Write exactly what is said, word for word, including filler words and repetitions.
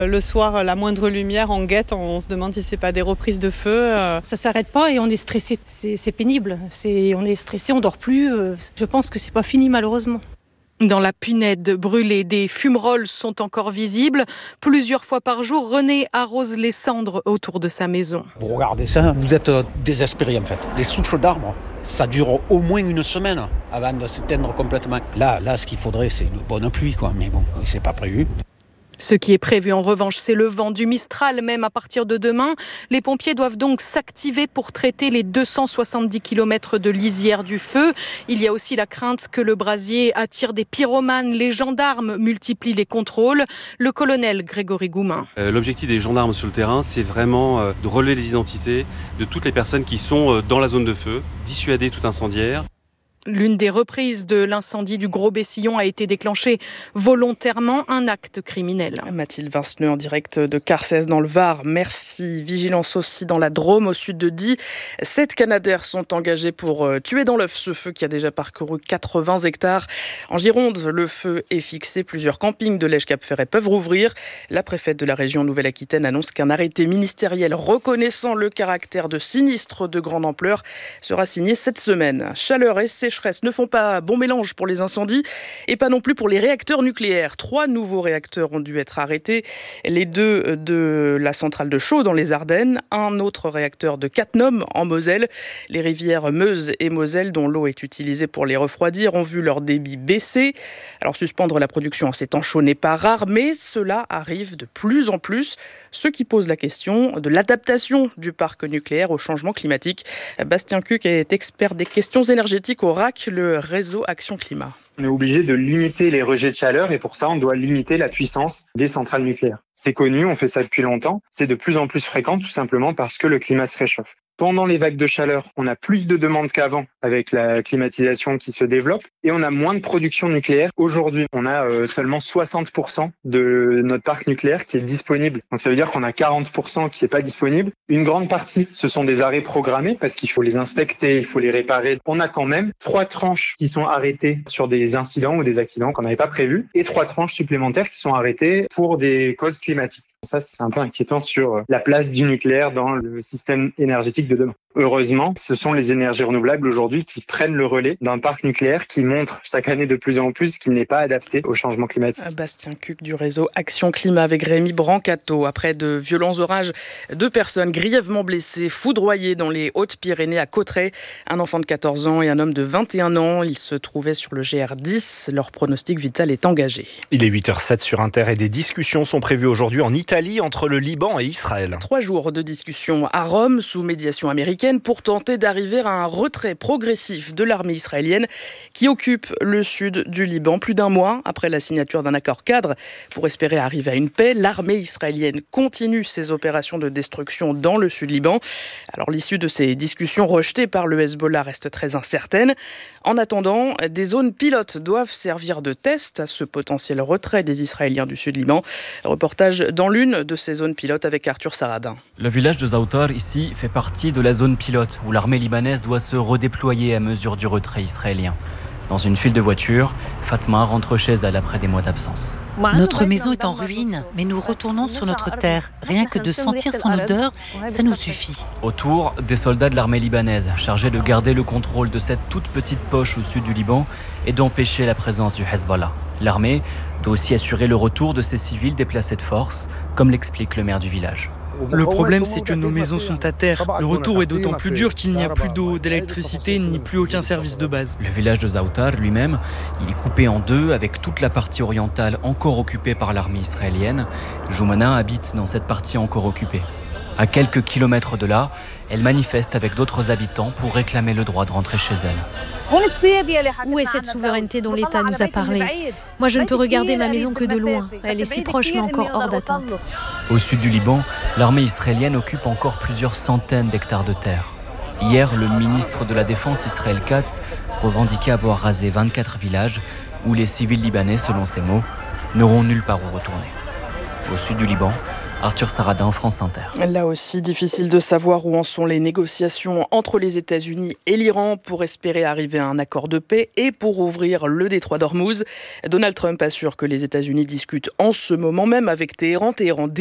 Le soir, la moindre lumière, on guette, on se demande si c'est pas des reprises de feu. Ça s'arrête pas et on est stressé. C'est, c'est pénible. C'est, on est stressé, on dort plus. Je pense que c'est pas fini malheureusement. Dans la Punède brûlée, des fumerolles sont encore visibles. Plusieurs fois par jour, René arrose les cendres autour de sa maison. Vous regardez ça, vous êtes désespérés en fait. Les souches d'arbres, ça dure au moins une semaine avant de s'éteindre complètement. Là, là, ce qu'il faudrait, c'est une bonne pluie, quoi. Mais bon, c'est pas prévu. Ce qui est prévu en revanche, c'est le vent du Mistral, même à partir de demain. Les pompiers doivent donc s'activer pour traiter les deux cent soixante-dix kilomètres de lisière du feu. Il y a aussi la crainte que le brasier attire des pyromanes. Les gendarmes multiplient les contrôles. Le colonel Grégory Goumin. Euh, l'objectif des gendarmes sur le terrain, c'est vraiment euh, de relever les identités de toutes les personnes qui sont euh, dans la zone de feu, dissuader tout incendiaire. L'une des reprises de l'incendie du Gros Bessillon a été déclenchée volontairement, un acte criminel. Mathilde Vinceneux en direct de Carcès dans le Var. Merci. Vigilance aussi dans la Drôme, au sud de Die. Sept Canadaires sont engagés pour tuer dans l'œuf ce feu qui a déjà parcouru quatre-vingts hectares. En Gironde, le feu est fixé. Plusieurs campings de Lège-Cap-Ferret peuvent rouvrir. La préfète de la région Nouvelle-Aquitaine annonce qu'un arrêté ministériel reconnaissant le caractère de sinistre de grande ampleur sera signé cette semaine. Chaleur et sécheresse ne font pas bon mélange pour les incendies et pas non plus pour les réacteurs nucléaires. Trois nouveaux réacteurs ont dû être arrêtés. Les deux de la centrale de Chaux dans les Ardennes, un autre réacteur de Cattenom en Moselle. Les rivières Meuse et Moselle, dont l'eau est utilisée pour les refroidir, ont vu leur débit baisser. Alors suspendre la production en ces temps chauds n'est pas rare, mais cela arrive de plus en plus, ce qui pose la question de l'adaptation du parc nucléaire au changement climatique. Bastien Cuc est expert des questions énergétiques au R A C, le réseau Action Climat. On est obligé de limiter les rejets de chaleur et pour ça, on doit limiter la puissance des centrales nucléaires. C'est connu, on fait ça depuis longtemps. C'est de plus en plus fréquent tout simplement parce que le climat se réchauffe. Pendant les vagues de chaleur, on a plus de demandes qu'avant avec la climatisation qui se développe et on a moins de production nucléaire. Aujourd'hui, on a euh, seulement soixante pour cent de notre parc nucléaire qui est disponible. Donc ça veut dire qu'on a quarante pour cent qui n'est pas disponible. Une grande partie, ce sont des arrêts programmés parce qu'il faut les inspecter, il faut les réparer. On a quand même trois tranches qui sont arrêtées sur des incidents ou des accidents qu'on n'avait pas prévus et trois tranches supplémentaires qui sont arrêtées pour des causes climatiques. Ça, c'est un peu inquiétant sur la place du nucléaire dans le système énergétique de demain. Heureusement, ce sont les énergies renouvelables aujourd'hui qui prennent le relais d'un parc nucléaire qui montre chaque année de plus en plus qu'il n'est pas adapté au changement climatique. Bastien Cuc du réseau Action Climat avec Rémi Brancato. Après de violents orages, deux personnes grièvement blessées, foudroyées dans les Hautes-Pyrénées à Cauterets. Un enfant de quatorze ans et un homme de vingt et un ans. Ils se trouvaient sur le G R dix. Leur pronostic vital est engagé. Il est huit heures zéro sept sur Inter et des discussions sont prévues aujourd'hui en Italie entre le Liban et Israël. Trois jours de discussions à Rome sous médiation américaine pour tenter d'arriver à un retrait progressif de l'armée israélienne qui occupe le sud du Liban. Plus d'un mois après la signature d'un accord cadre pour espérer arriver à une paix, l'armée israélienne continue ses opérations de destruction dans le sud Liban. Alors l'issue de ces discussions rejetées par le Hezbollah reste très incertaine. En attendant, des zones pilotes doivent servir de test à ce potentiel retrait des Israéliens du sud Liban. Reportage dans l'une de ces zones pilotes avec Arthur Saradin. Le village de Zaoutar, ici, fait partie de la zone pilote où l'armée libanaise doit se redéployer à mesure du retrait israélien. Dans une file de voitures, Fatma rentre chez elle après des mois d'absence. Notre maison est en ruine, mais nous retournons sur notre terre. Rien que de sentir son odeur, ça nous suffit. Autour, des soldats de l'armée libanaise, chargés de garder le contrôle de cette toute petite poche au sud du Liban et d'empêcher la présence du Hezbollah. L'armée doit aussi assurer le retour de ces civils déplacés de force, comme l'explique le maire du village. Le problème, c'est que nos maisons sont à terre. Le retour est d'autant plus dur qu'il n'y a plus d'eau, d'électricité, ni plus aucun service de base. Le village de Zaoutar lui-même, il est coupé en deux avec toute la partie orientale encore occupée par l'armée israélienne. Joumana habite dans cette partie encore occupée. À quelques kilomètres de là, elle manifeste avec d'autres habitants pour réclamer le droit de rentrer chez elle. Où est cette souveraineté dont l'État nous a parlé ? Moi, je ne peux regarder ma maison que de loin. Elle est si proche, mais encore hors d'atteinte. Au sud du Liban, l'armée israélienne occupe encore plusieurs centaines d'hectares de terre. Hier, le ministre de la Défense, Israël Katz, revendiquait avoir rasé vingt-quatre villages où les civils libanais, selon ses mots, n'auront nulle part où retourner. au sud du Liban. Arthur Saradin, France Inter. Là aussi, difficile de savoir où en sont les négociations entre les États-Unis et l'Iran pour espérer arriver à un accord de paix et pour ouvrir le détroit d'Ormuz. Donald Trump assure que les États-Unis discutent en ce moment même avec Téhéran. Téhéran